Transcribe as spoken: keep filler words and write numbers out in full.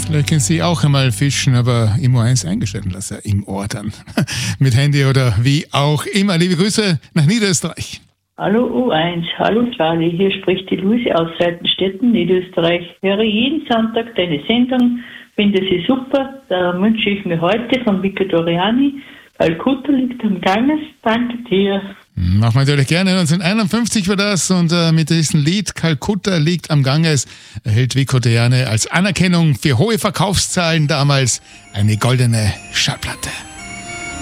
Vielleicht können Sie auch einmal fischen, aber immer eins eingestellt lassen, im Ohr dann. Mit Handy oder wie auch immer. Liebe Grüße nach Niederösterreich. Hallo U eins, hallo Charlie, hier spricht die Luise aus Seitenstetten, Niederösterreich. Höre jeden Sonntag deine Sendung, finde sie super. Da wünsche ich mir heute von Vico Doriani, Calcutta liegt am Ganges. Danke dir. Machen wir natürlich gerne. neunzehnhunderteinundfünfzig war das und äh, mit diesem Lied Calcutta liegt am Ganges erhält Vico Doriani als Anerkennung für hohe Verkaufszahlen damals eine goldene Schallplatte.